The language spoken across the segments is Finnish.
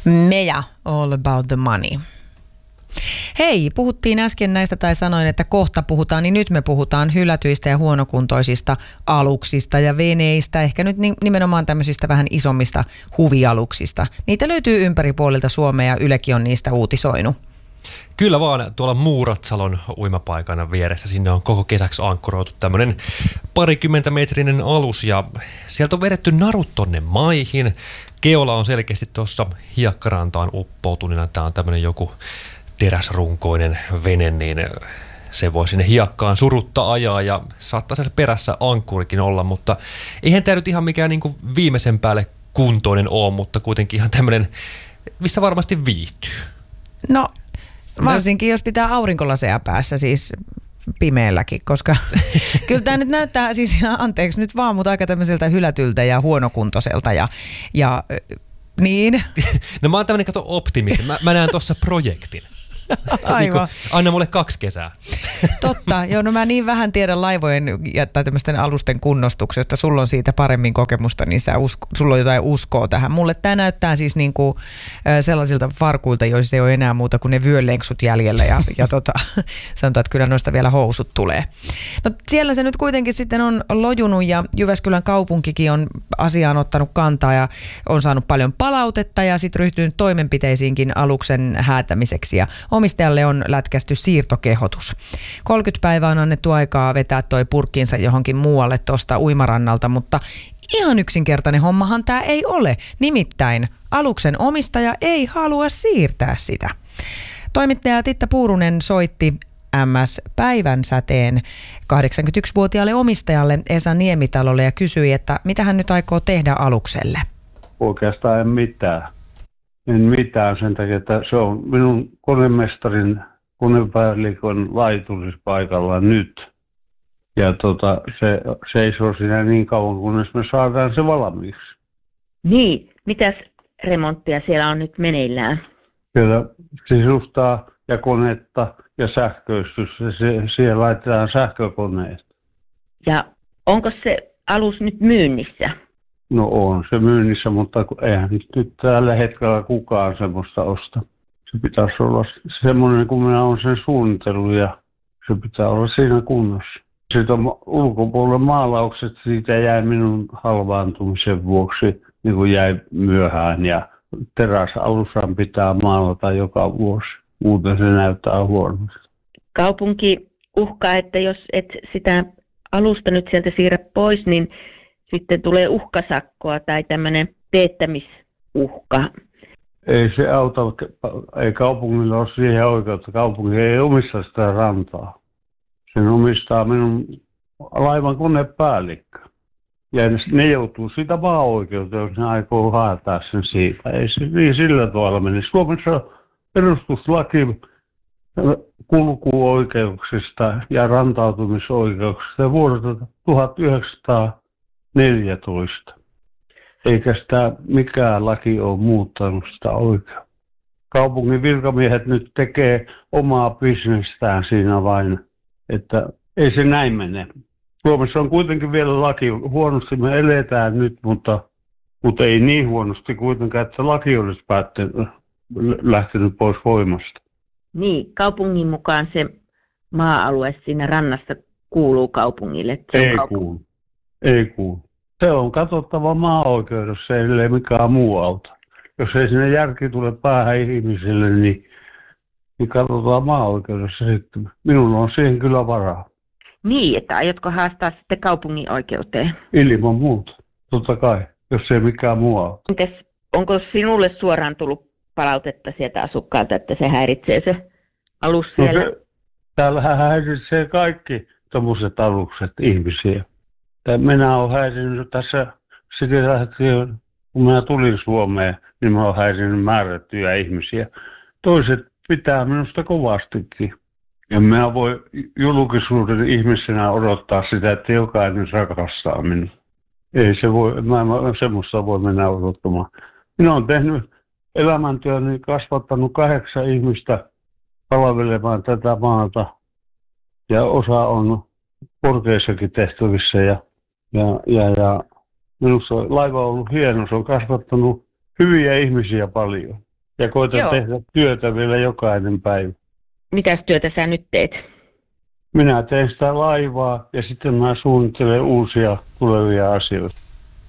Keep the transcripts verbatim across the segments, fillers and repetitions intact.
Meja, All About the Money. Hei, puhuttiin äsken näistä tai sanoin, että kohta puhutaan, niin nyt me puhutaan hylätyistä ja huonokuntoisista aluksista ja veneistä, ehkä nyt nimenomaan tämmöisistä vähän isommista huvialuksista. Niitä löytyy ympäri puolilta Suomea ja Ylekin on niistä uutisoinut. Kyllä vaan, tuolla Muuratsalon uimapaikana vieressä, sinne on koko kesäksi ankkuroitu tämmöinen parikymmentä metrinen alus ja sieltä on vedetty narut tonne maihin. Keola on selkeästi tuossa hiekkarantaan uppoutunina, tämä on tämmöinen joku teräsrunkoinen vene, niin se voi sinne hiekkaan surutta ajaa ja saattaa siellä perässä ankkurikin olla, mutta eihän tämä nyt ihan mikään niin kuin viimeisen päälle kuntoinen ole, mutta kuitenkin ihan tämmöinen, missä varmasti viihtyy. No varsinkin jos pitää aurinkolaseja päässä, siis pimeälläkin, koska kyllä tämä nyt näyttää, siis anteeksi nyt vaan, mutta aika tämmöiseltä hylätyltä ja huonokuntoiselta ja, ja niin. No mä oon tämmöinen, kato, optimisti. Mä, mä näen tuossa projektin. Aivan. Niin anna mulle kaksi kesää. Totta, joo, no mä niin vähän tiedän laivojen ja tai tämmöisten alusten kunnostuksesta. Sulla on siitä paremmin kokemusta, niin sä usko, sulla on jotain uskoa tähän. Mulle tää näyttää siis niinku sellaisilta farkuilta, joissa ei ole enää muuta kuin ne vyölenksut jäljellä ja, ja tota, sanotaan, että kyllä noista vielä housut tulee. No siellä se nyt kuitenkin sitten on lojunut ja Jyväskylän kaupunkikin on asiaan ottanut kantaa ja on saanut paljon palautetta ja sitten ryhtynyt toimenpiteisiinkin aluksen häätämiseksi ja omistajalle on lätkästy siirtokehotus. kolmekymmentä päivää on annettu aikaa vetää toi purkkiinsa johonkin muualle tuosta uimarannalta, mutta ihan yksinkertainen hommahan tämä ei ole. Nimittäin aluksen omistaja ei halua siirtää sitä. Toimittaja Titta Puurunen soitti M S Päivänsäteen kahdeksankymmentäyksivuotiaalle omistajalle Esa Niemitalolle ja kysyi, että mitä hän nyt aikoo tehdä alukselle. Oikeastaan en mitään. En mitään sen takia, että se on minun konemestarin konepäällikön laiturispaikalla nyt. Ja tota, se seisoo siinä niin kauan, kunnes me saadaan se valmiiksi. Niin, mitäs remonttia siellä on nyt meneillään? Siellä sisustaa ja konetta ja sähköistys. Se, siihen laitetaan sähkökoneet. Ja onko se alus nyt myynnissä? No on se myynnissä, mutta eihän nyt tällä hetkellä kukaan semmoista osta. Se pitäisi olla semmoinen, kun minä olen sen suunnitellut ja se pitää olla siinä kunnossa. Sitten on ulkopuolella maalaukset, siitä jäi minun halvaantumisen vuoksi, niin kuin jäi myöhään. Ja teräsalushan pitää maalata joka vuosi, muuten se näyttää huonosti. Kaupunki uhkaa, että jos et sitä alusta nyt sieltä siirrä pois, niin sitten tulee uhkasakkoa tai tämmöinen teettämisuhka. Ei se auta, ei kaupungilla ole siihen oikeutta. Kaupunki ei omista sitä rantaa. Sen omistaa minun laivan konepäällikkö. Ja ne joutuu siitä maa-oikeuteen, jos ne aikoo haetaan sen siitä. Ei se niin sillä tavalla meni. Suomessa perustuslaki kulkuoikeuksista ja rantautumisoikeuksista vuodelta tuhatyhdeksänsataaneljätoista. Eikä sitä mikään laki ole muuttanut sitä oikeutta. Kaupungin virkamiehet nyt tekee omaa bisnestään siinä vain, että ei se näin mene. Suomessa on kuitenkin vielä laki, huonosti me eletään nyt, mutta, mutta ei niin huonosti kuitenkaan, että laki olisi päättänyt, lähtenyt pois voimasta. Niin, kaupungin mukaan se maa-alue siinä rannassa kuuluu kaupungille. Ei kaupung- kuulu, ei kuulu. Se on katsottava maa-oikeudessa, ellei mikään muu auta. Jos ei sinne järki tule päähän ihmisille, niin, niin katsotaan maa-oikeudessa sitten. Minulla on siihen kyllä varaa. Niin, että aiotko haastaa sitten kaupungin oikeuteen? Ilman muuta, totta kai, jos ei mikään muu auta. Mites, onko sinulle suoraan tullut palautetta sieltä asukkaalta, että se häiritsee se alus siellä? No se, täällähän häiritsee kaikki tommoset alukset ihmisiä. Minä olen häirinyt tässä, sitä lähtien, kun minä tulin Suomeen, niin minä olen häirinyt määrättyjä ihmisiä. Toiset pitää minusta kovastikin. Ja minä voi julkisuuden ihmisenä odottaa sitä, että jokainen rakastaa minua. Ei se voi, mä en semmoista voi mennä odottamaan. Minä olen tehnyt elämäntyöni, kasvattanut kahdeksan ihmistä palvelemaan tätä maata. Ja osa on korkeissakin tehtävissä ja Ja, ja, ja minusta laiva on ollut hieno, se on kasvattanut hyviä ihmisiä paljon. Ja koitan Joo. tehdä työtä vielä jokainen päivä. Mitäs työtä sä nyt teet? Minä teen sitä laivaa ja sitten mä suunnittelen uusia tulevia asioita.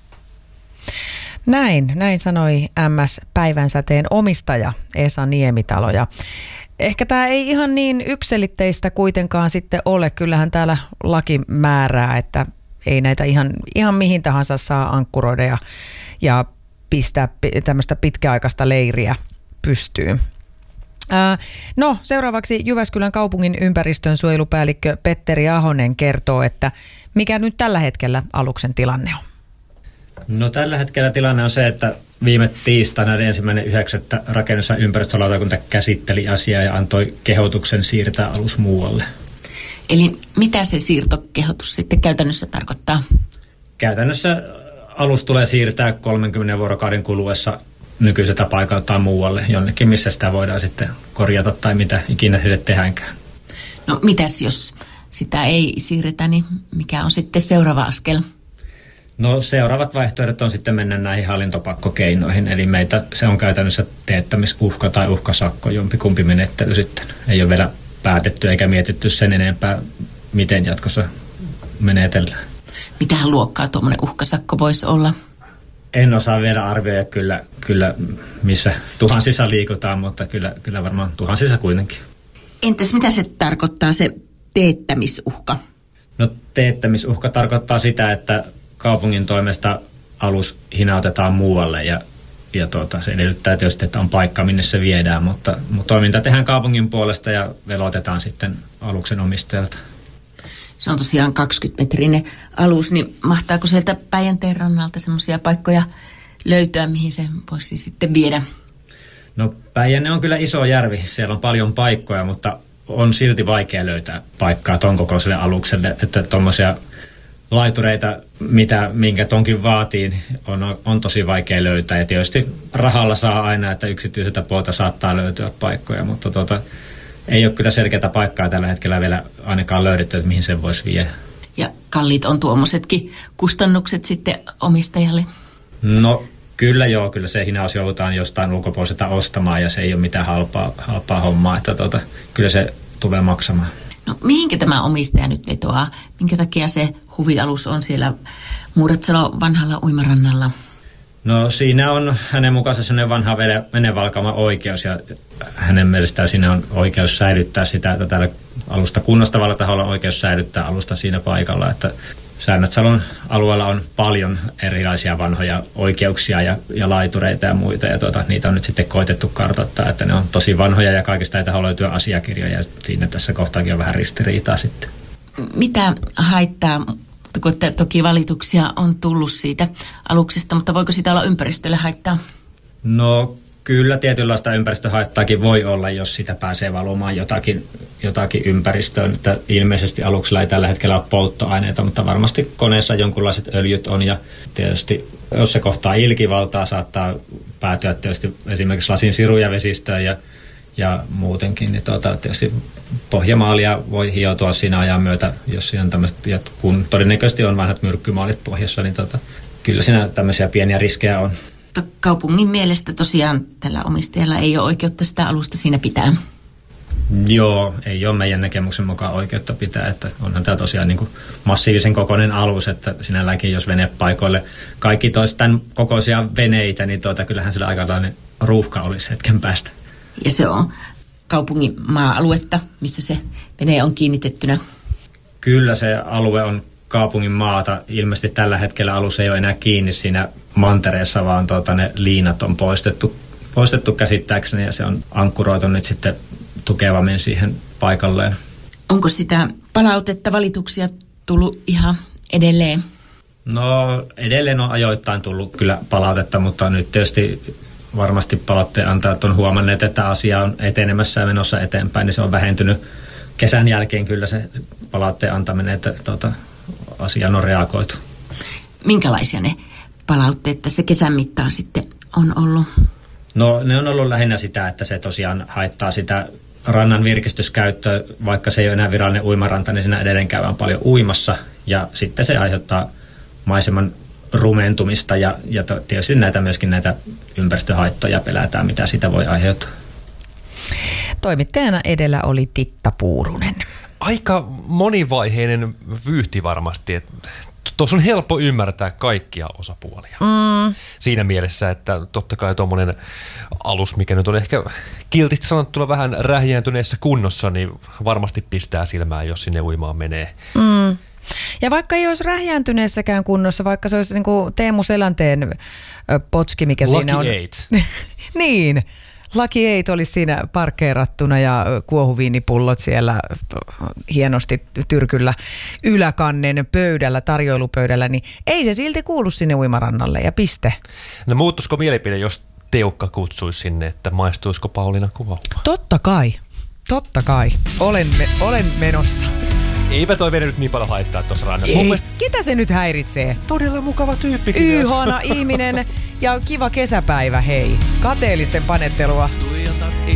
Näin, näin sanoi M S-päivänsäteen omistaja Esa Niemitalo. Ja ehkä tämä ei ihan niin yksiselitteistä kuitenkaan sitten ole. Kyllähän täällä laki määrää, että ei näitä ihan, ihan mihin tahansa saa ankkuroida ja, ja pistää tämmöistä pitkäaikaista leiriä pystyyn. Ää, no, seuraavaksi Jyväskylän kaupungin ympäristönsuojelupäällikkö Petteri Ahonen kertoo, että mikä nyt tällä hetkellä aluksen tilanne on. No tällä hetkellä tilanne on se, että viime tiistaina ensimmäinen yhdeksättä rakennus- ja ympäristölautakunta käsitteli asiaa ja antoi kehotuksen siirtää alus muualle. Eli mitä se siirtokehotus sitten käytännössä tarkoittaa? Käytännössä alus tulee siirtää kolmenkymmenen vuorokauden kuluessa nykyiseltä paikaltaan muualle, jonnekin missä sitä voidaan sitten korjata tai mitä ikinä sille tehdäänkään. No mitäs jos sitä ei siirretä, niin mikä on sitten seuraava askel? No seuraavat vaihtoehdot on sitten mennä näihin hallintopakkokeinoihin, eli meitä se on käytännössä teettämisuhka tai uhkasakko, jompikumpi menettely sitten. Ei ole vielä päätetty eikä mietitty sen enempää, miten jatkossa menetellään. Mitähän luokkaa tuommoinen uhkasakko voisi olla? En osaa vielä arvioida kyllä, kyllä missä tuhansissa liikutaan, mutta kyllä, kyllä varmaan tuhansissa kuitenkin. Entäs mitä se tarkoittaa se teettämisuhka? No teettämisuhka tarkoittaa sitä, että kaupungin toimesta alus hinautetaan muualle ja, ja tuota, se edellyttää tietysti, että on paikka, minne se viedään, mutta, mutta toiminta tehdään kaupungin puolesta ja velotetaan sitten aluksen omistajalta. Se on tosiaan kaksikymmentä-metrinen alus, niin mahtaako sieltä Päijänteen rannalta semmoisia paikkoja löytyä, mihin se voisi sitten viedä? No Päijänne on kyllä iso järvi, siellä on paljon paikkoja, mutta on silti vaikea löytää paikkaa ton kokoiselle alukselle, että tuommoisia laitureita, mitä, minkä tonkin vaatii, on, on tosi vaikea löytää. Ja tietysti rahalla saa aina, että yksityiseltä puolta saattaa löytyä paikkoja, mutta tuota, ei ole kyllä selkeää paikkaa tällä hetkellä vielä ainakaan löydetty, että mihin sen voisi viedä. Ja kalliit on tuommoisetkin kustannukset sitten omistajalle? No kyllä joo, kyllä se hinaus joudutaan jostain ulkopuoliselta ostamaan ja se ei ole mitään halpaa, halpaa hommaa, että tuota, kyllä se tulee maksamaan. No mihinkä tämä omistaja nyt vetoaa? Minkä takia se huvialus on siellä Muuratsalon vanhalla uimarannalla? No siinä on hänen mukaansa sellainen vanha venevalkauma oikeus ja hänen mielestään siinä on oikeus säilyttää sitä, että täällä alusta kunnostavalla taholla on oikeus säilyttää alusta siinä paikalla, että Säännötsalon alueella on paljon erilaisia vanhoja oikeuksia ja, ja laitureita ja muita, ja tuota, niitä on nyt sitten koitettu kartoittaa, että ne on tosi vanhoja ja kaikista ei taho löytyä asiakirjoja, ja siinä tässä kohtaakin on vähän ristiriitaa sitten. Mitä haittaa, kun toki valituksia on tullut siitä aluksesta, mutta voiko sitä olla ympäristölle haittaa? No kyllä tietynlaista ympäristöhaittaakin voi olla, jos sitä pääsee valumaan jotakin, jotakin ympäristöön. Että ilmeisesti aluksella ei tällä hetkellä ole polttoaineita, mutta varmasti koneessa jonkunlaiset öljyt on. Ja tietysti jos se kohtaa ilkivaltaa, saattaa päätyä tietysti esimerkiksi lasin siruja vesistöön ja, ja muutenkin. Niin tuota, tietysti pohjamaalia voi hioutua siinä ajan myötä, jos siinä on tämmöiset, kun todennäköisesti on vanhat myrkkymaalit pohjassa, niin tuota, kyllä siinä tämmöisiä pieniä riskejä on. Kaupungin mielestä tosiaan tällä omistajalla ei ole oikeutta sitä alusta siinä pitää. Joo, ei ole meidän näkemyksen mukaan oikeutta pitää, että onhan tämä tosiaan niin kuin massiivisen kokoinen alus, että sinälläkin jos venepaikoille kaikki toisi tämän kokoisia veneitä, niin tuota, kyllähän sillä aikalainen ruuhka olisi hetken päästä. Ja se on kaupungin maa-aluetta, missä se vene on kiinnitettynä? Kyllä se alue on kaupungin maata. Ilmeisesti tällä hetkellä alus ei ole enää kiinni siinä mantereessa, vaan tuota, ne liinat on poistettu, poistettu käsittääkseni ja se on ankkuroitu nyt sitten tukevammin siihen paikalleen. Onko sitä palautetta, valituksia tullut ihan edelleen? No edelleen on ajoittain tullut kyllä palautetta, mutta nyt tietysti varmasti palautteen antajat on huomanneet, että asia on etenemässä ja menossa eteenpäin, niin se on vähentynyt kesän jälkeen kyllä se palautteen antaminen, että tuota, asiaan on reagoitu. Minkälaisia ne palautteet tässä kesän mittaan sitten on ollut? No ne on ollut lähinnä sitä, että se tosiaan haittaa sitä rannan virkistyskäyttöä, vaikka se ei ole enää virallinen uimaranta, niin siinä edelleen käydään paljon uimassa ja sitten se aiheuttaa maiseman rumentumista ja, ja tietysti näitä myöskin näitä ympäristöhaittoja pelätään, mitä sitä voi aiheuttaa. Toimittajana edellä oli Titta Puurunen. Aika monivaiheinen vyyhti varmasti. Tuossa on helppo ymmärtää kaikkia osapuolia. Mm. Siinä mielessä, että totta kai tuommoinen alus, mikä nyt on ehkä kiltisti sanottuna vähän rähjääntyneessä kunnossa, niin varmasti pistää silmään, jos sinne uimaan menee. Mm. Ja vaikka ei olisi rähjääntyneessäkään kunnossa, vaikka se olisi niin kuin Teemu Selänteen potski, mikä Lucky siinä on. Eight. Niin. Lucky Eight olisi siinä parkkeerattuna ja kuohuviinipullot siellä hienosti tyrkyllä yläkannen pöydällä, tarjoilupöydällä, niin ei se silti kuulu sinne uimarannalle ja piste. No muuttuisiko mielipide, jos Teukka kutsuisi sinne, että maistuisiko Pauliina kuva? Totta kai, totta kai. Olen, me, olen menossa. Eipä toi vene nyt niin paljon haittaa tuossa rannassa. Ei, mielestä... ketä se nyt häiritsee? Todella mukava tyyppi. Ihana ihminen ja kiva kesäpäivä, hei. Kateellisten panettelua.